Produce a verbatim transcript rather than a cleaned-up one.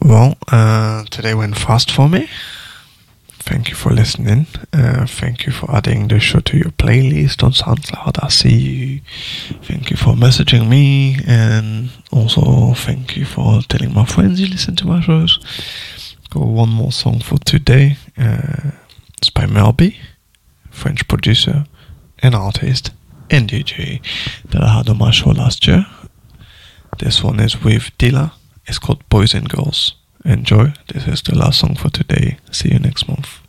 Well, uh, today went fast for me. Thank you for listening. Uh, thank you for adding the show to your playlist on SoundCloud. I see you. Thank you for messaging me, and also thank you for telling my friends you listen to my shows. Got one more song for today. Uh, it's by Melby, French producer and artist and D J that I had on my show last year. This one is with Dilla. It's called Boys and Girls. Enjoy. This is the last song for today. See you next month.